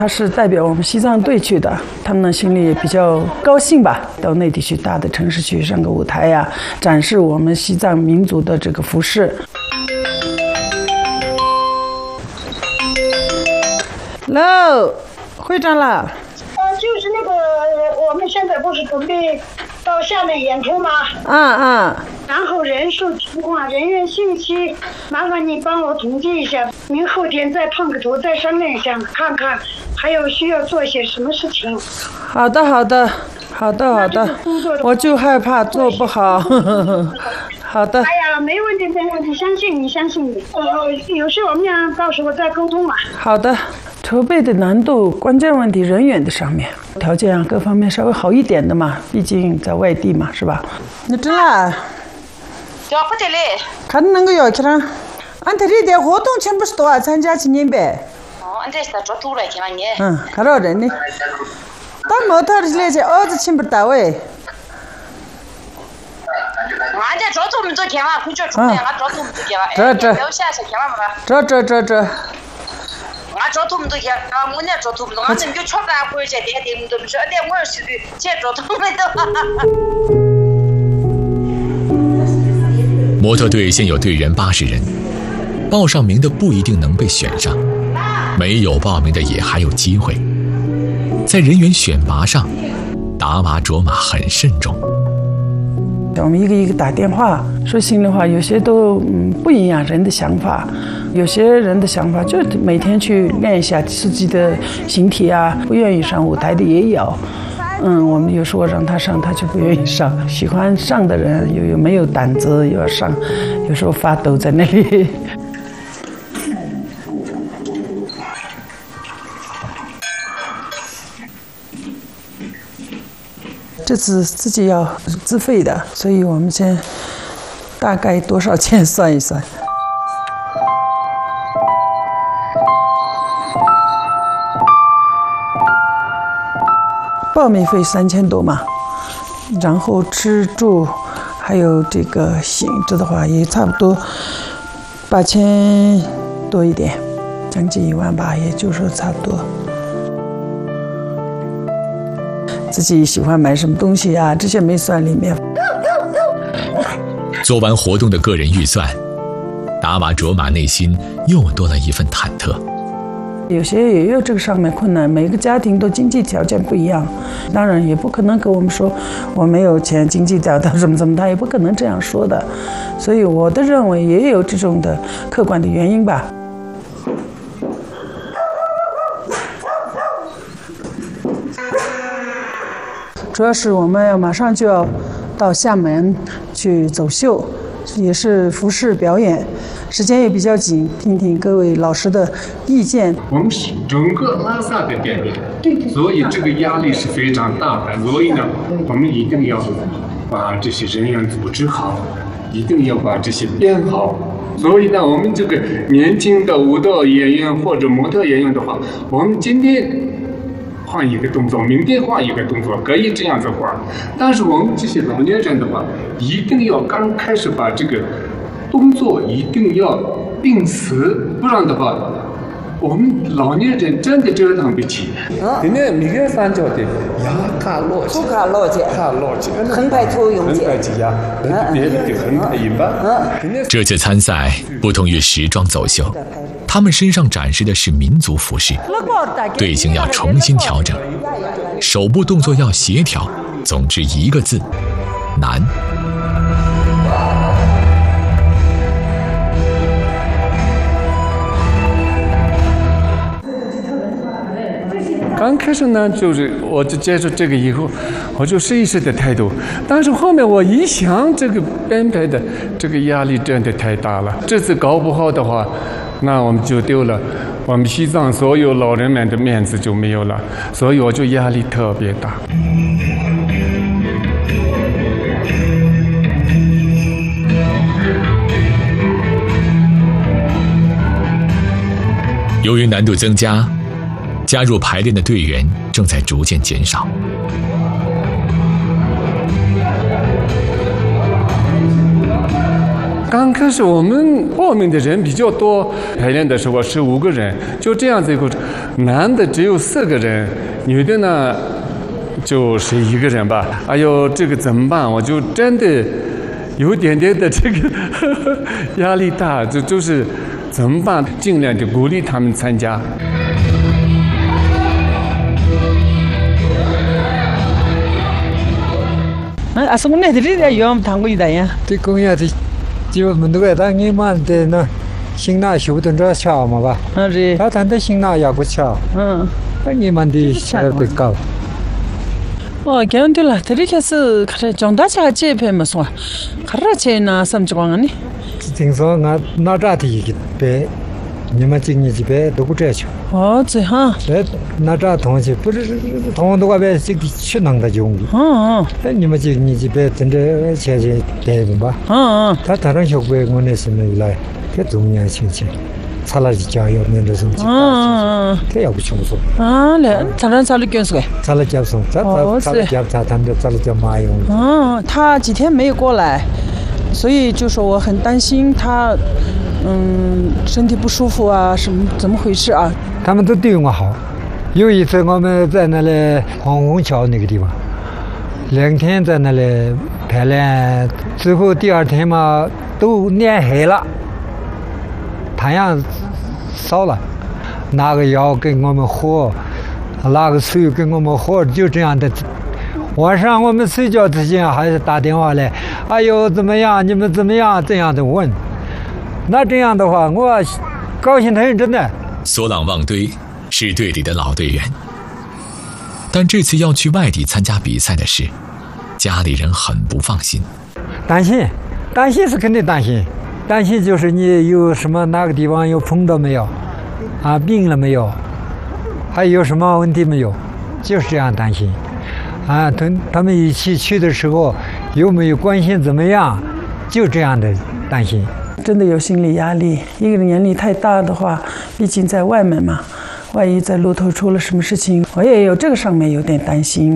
他是代表我们西藏队去的，他们心里也比较高兴吧，到内地去大的城市去上个舞台呀，展示我们西藏民族的这个服饰。喽，会长了。 就是那个，我们现在不是准备到厦门演出吗？然后人数情况、人员信息，麻烦你帮我统计一下，明后天再碰个头，再商量一下，看看还有需要做些什么事情。 好的，我就害怕做不好。好的。 哎呀，没问题，相信你。有事我们俩到时候再沟通嘛。 好的。筹备的难度，关键问题人员的上面，条件啊各方面稍微好一点的嘛，毕竟在外地嘛，是吧？你知啦？ 要不得嘞。 看那个要去了，俺这里的活动全部是多少参加青年呗？ 俺这是做多了去嘛你？ 看到人呢。到模特儿来些儿子请不到哎。 俺这做我们做天嘛，回去做俺做我们做天嘛。 这。 有啥事天嘛嘛？ 这。 俺做他们都行，我那做他们都，俺们就全干活去，点都不说，点我是的，先做他们的。模特队现有队员80人，报上名的不一定能被选上，没有报名的也还有机会。在人员选拔上，达瓦卓玛很慎重。 我们一个一个打电话，说心里话，有些都不一样人的想法，有些人的想法就每天去练一下自己的形体啊，不愿意上舞台的也有。我们有时候让他上，他就不愿意上。喜欢上的人有没有胆子又要上，有时候发抖在那里。这次自己要自费的，所以我们先大概多少钱算一算。报名费3000多嘛，然后吃住还有这个醒着的话也差不多8000多一点，将近1万吧，也就是说差不多。自己喜欢买什么东西啊，这些没算里面。 做完活动的个人预算，达瓦卓玛内心又多了一份忐忑。 有些也有这个上面困难，每个家庭都经济条件不一样，当然也不可能跟我们说我没有钱，经济条件怎么，他也不可能这样说的。所以我的认为也有这种的客观的原因吧。主要是我们要马上就要到厦门去走秀，也是服饰表演，时间也比较紧，听听各位老师的意见。 我们是整个拉萨的店面，所以这个压力是非常大的。所以呢，我们一定要把这些人员组织好，一定要把这些编好。所以呢，我们这个年轻的舞蹈演员或者模特演员的话，我们今天换一个动作，明天换一个动作，可以这样子换。但是我们这些老年人的话，一定要刚开始把这个动作一定要定词，不然的话，我们老年人真的折腾不起。今天每个三角的牙卡落起， 卡落起，横排出用起， 别的横排一般。 这次参赛不同于时装走秀，他们身上展示的是民族服饰，队形要重新调整，手部动作要协调，总之一个字：难。 刚开始呢，我就接触这个以后，我就试一试的态度。但是后面我一想，这个编排的这个压力真的太大了。这次搞不好的话，那我们就丢了我们西藏所有老人们的面子就没有了，所以我就压力特别大。 由于难度增加，加入排练的队员正在逐渐减少。 刚开始我们报名的人比较多，排练的时候15个人，就这样子一个，男的只有4个人，女的呢就11个人吧。哎呦，这个怎么办？我就真的有点点的这个压力大，就是怎么办？尽量就鼓励他们参加。 아서문에 들이야 요 당고이다야. 뒤공야지 지금 누가 당이만데 나 신나 쇼던 저 차마 봐. 그래. 다 단데 신나 야고 차. 응. 당이만디 차베까. 견들라 들이켜서 그래 정다자가 제배면서 가라체나 섬지광아니. tingso 나자티 배你们今年这边都不这去。 这哈。 那这东西不是同都那边这个去弄的用的。你们今年这边真的钱带不吧？他当然小贵我那什么来，这中年亲戚，查了家要面对什么？这要不清楚。 来，当然查了捐出来。 查了家送，查了家他们查了家妈用。 他几天没有过来，所以就说我很担心他。身体不舒服啊，怎么回事啊？ 他们都对我好。有一次我们在那里黄虹桥那个地方，2天在那里排练，最后第2天嘛都练黑了，太阳烧了，拿个药给我们喝，拿个水给我们喝，就这样的。晚上我们睡觉之前还是打电话来，哎呦怎么样？你们怎么样？这样的问。那这样的话，我高兴很，真的。 索朗旺堆是队里的老队员，但这次要去外地参加比赛的事，家里人很不放心。 担心是肯定担心就是你有什么哪个地方有碰到没有，病了没有，还有什么问题没有，就是这样担心。他们一起去的时候有没有关系怎么样，就这样的担心。 真的有心理压力，一个人压力太大的话，毕竟在外面嘛，万一在路头出了什么事情，我也有这个上面有点担心。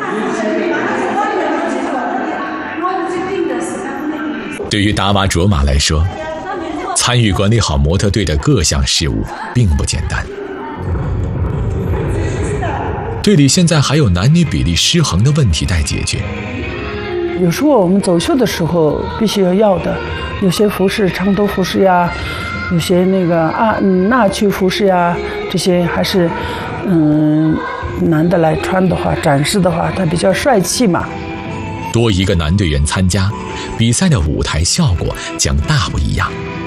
对于达瓦卓玛来说，参与管理好模特队的各项事务并不简单。队里现在还有男女比例失衡的问题待解决。 有时候我们走秀的时候必须要的，有些服饰长兜服饰呀，有些那个纳曲服饰呀，这些还是男的来穿的话，展示的话，他比较帅气嘛。 多一个男队员参加比赛的舞台效果将大不一样。